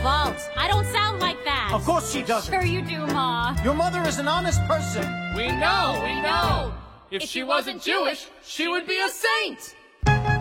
false. I don't sound like that. Of course she doesn't. Sure you do, Ma. Your mother is an honest person. We know. If she wasn't Jewish, she would be a saint.